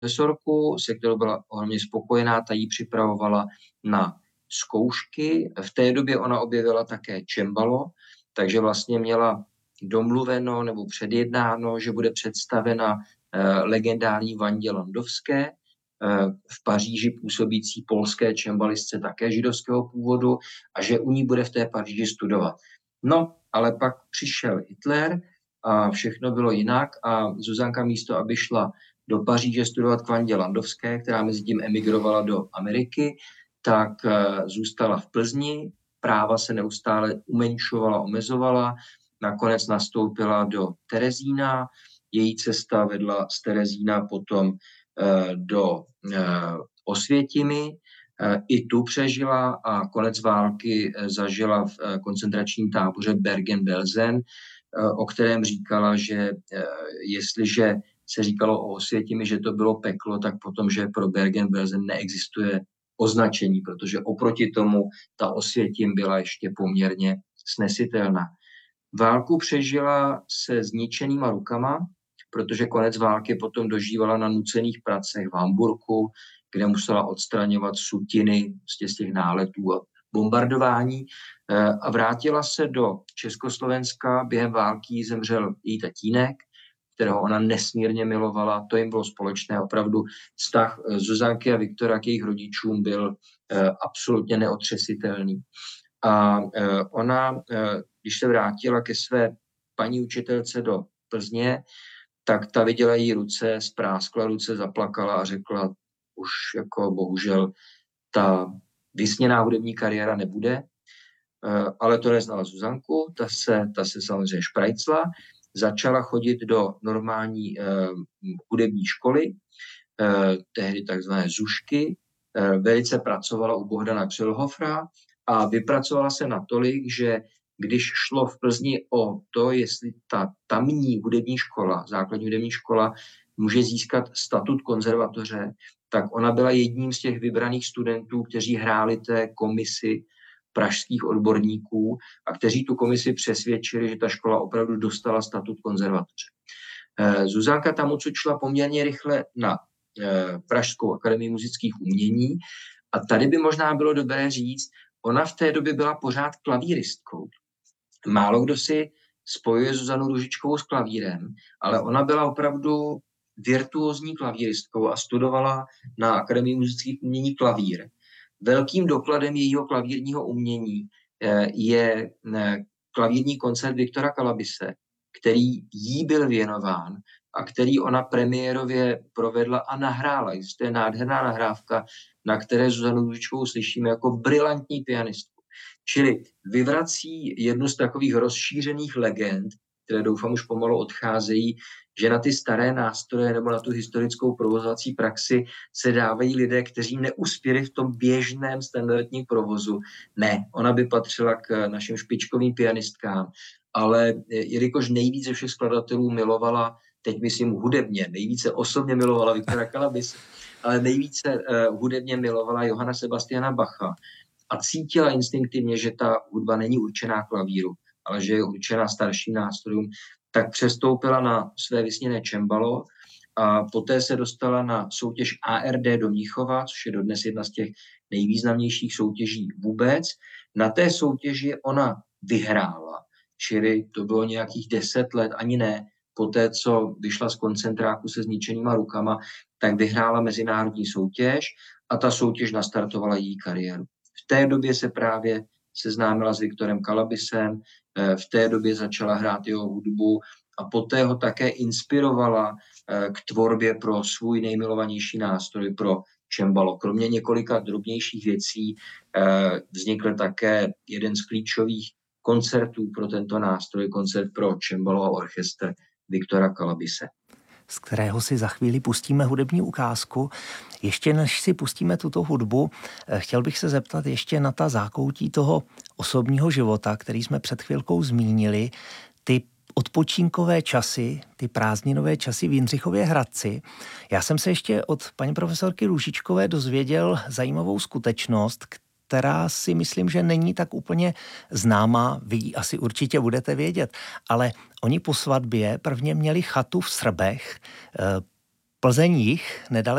profesorku, se kterou byla ohromně spokojená, ta jí připravovala na zkoušky. V té době ona objevila také cembalo, takže vlastně měla domluveno nebo předjednáno, že bude představena legendární Vandě Landowské, v Paříži působící polské cembalistce také židovského původu a že u ní bude v té Paříži studovat. No, ale pak přišel Hitler a všechno bylo jinak a Zuzanka místo, aby šla do Paříže studovat k Vandě Landowské, která mezi tím emigrovala do Ameriky, tak zůstala v Plzni, práva se neustále umenšovala, omezovala, nakonec nastoupila do Terezína, její cesta vedla z Terezína potom do Osvětimi, i tu přežila a konec války zažila v koncentračním táboře Bergen-Belsen, o kterém říkala, že jestliže se říkalo o Osvětimi, že to bylo peklo, tak potom, že pro Bergen-Belsen neexistuje označení, protože oproti tomu ta Osvětim byla ještě poměrně snesitelná. Válku přežila se zničenýma rukama, protože konec války potom dožívala na nucených pracech v Hamburku, kde musela odstraňovat sutiny z těch náletů a bombardování. A vrátila se do Československa. Během války zemřel její tatínek, kterého ona nesmírně milovala. To jim bylo společné. Opravdu vztah Zuzanky a Viktora k jejich rodičům byl absolutně neotřesitelný. A ona, když se vrátila ke své paní učitelce do Plzně, tak ta viděla její ruce, spráskla ruce, zaplakala a řekla, už jako bohužel ta vysněná hudební kariéra nebude, ale to neznala Zuzanku, ta se samozřejmě šprajcla, začala chodit do normální hudební školy, tehdy takzvané Zušky, velice pracovala u Bohdana Křelhofra a vypracovala se natolik, že když šlo v Plzni o to, jestli ta tamní hudební škola, základní hudební škola, může získat statut konzervatoře, tak ona byla jedním z těch vybraných studentů, kteří hráli té komisi pražských odborníků a kteří tu komisi přesvědčili, že ta škola opravdu dostala statut konzervatoře. Zuzanka tam odsud šla poměrně rychle na Pražskou akademii muzických umění a tady by možná bylo dobré říct, ona v té době byla pořád klavíristkou. Málo kdo si spojuje Zuzanu Růžičkovou s klavírem, ale ona byla opravdu virtuózní klavíristkou a studovala na Akademii muzických umění klavír. Velkým dokladem jejího klavírního umění je klavírní koncert Viktora Kalabise, který jí byl věnován a který ona premiérově provedla a nahrála. To je nádherná nahrávka, na které Zuzanu Růžičkovou slyšíme jako brilantní pianistku. Čili vyvrací jednu z takových rozšířených legend, které doufám už pomalu odcházejí, že na ty staré nástroje nebo na tu historickou provozovací praxi se dávají lidé, kteří neuspěli v tom běžném standardním provozu. Ne, ona by patřila k našim špičkovým pianistkám, ale jelikož nejvíce ze všech skladatelů milovala, teď myslím hudebně, nejvíce osobně milovala Viktora Kalabise, ale nejvíce hudebně milovala Johanna Sebastiana Bacha a cítila instinktivně, že ta hudba není určená klavíru, ale že je určená starším nástrojům, tak přestoupila na své vysněné cembalo a poté se dostala na soutěž ARD do Mnichova, což je dodnes jedna z těch nejvýznamnějších soutěží vůbec. Na té soutěži ona vyhrála, čili to bylo nějakých 10 let, ani ne, poté, co vyšla z koncentráku se zničenýma rukama, tak vyhrála mezinárodní soutěž a ta soutěž nastartovala její kariéru. V té době se právě seznámila s Viktorem Kalabisem, v té době začala hrát jeho hudbu a poté ho také inspirovala k tvorbě pro svůj nejmilovanější nástroj, pro cembalo. Kromě několika drobnějších věcí vznikl také jeden z klíčových koncertů pro tento nástroj, koncert pro cembalo a orchestr Viktora Kalabise, z kterého si za chvíli pustíme hudební ukázku. Ještě než si pustíme tuto hudbu, chtěl bych se zeptat ještě na ta zákoutí toho osobního života, který jsme před chvilkou zmínili, ty odpočinkové časy, ty prázdninové časy v Jindřichově Hradci. Já jsem se ještě od paní profesorky Růžičkové dozvěděl zajímavou skutečnost, která si myslím, že není tak úplně známá, vy ji asi určitě budete vědět, ale oni po svatbě prvně měli chatu v Srbech, Plzeň jich, nedaleko